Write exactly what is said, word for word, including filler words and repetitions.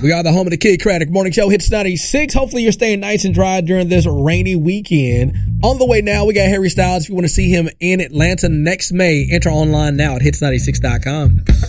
We are the home of the Kid Craddock Morning Show. Hits ninety-six. Hopefully you're staying nice and dry during this rainy weekend. On the way now, we got Harry Styles. If you want to see him in Atlanta next May, enter online now at hits ninety-six dot com.